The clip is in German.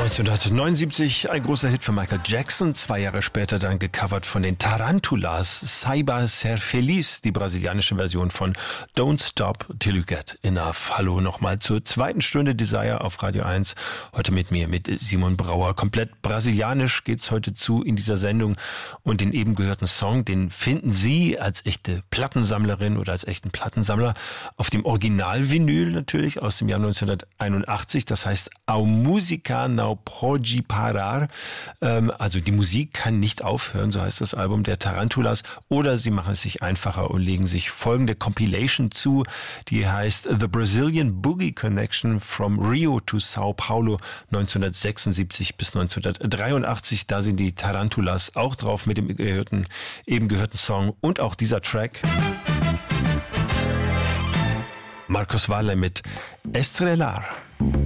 1979 ein großer Hit für Michael Jackson, 2 Jahre später dann gecovert von den Tarantulas, Saiba Ser Feliz, die brasilianische Version von Don't Stop Till You Get Enough. Hallo nochmal zur zweiten Stunde Desire auf Radio 1. Heute mit mir, mit Simon Brauer. Komplett brasilianisch geht's heute zu in dieser Sendung und den eben gehörten Song, den finden Sie als echte Plattensammlerin oder als echten Plattensammler auf dem Original-Vinyl natürlich aus dem Jahr 1981. Das heißt A Música Não Pode Parar, also die Musik kann nicht aufhören, so heißt das Album der Tarantulas. Oder sie machen es sich einfacher und legen sich folgende Compilation zu, die heißt The Brazilian Boogie Connection from Rio to Sao Paulo 1976 bis 1983. Da sind die Tarantulas auch drauf mit dem eben gehörten Song und auch dieser Track. Marcos Valle mit Estrelar.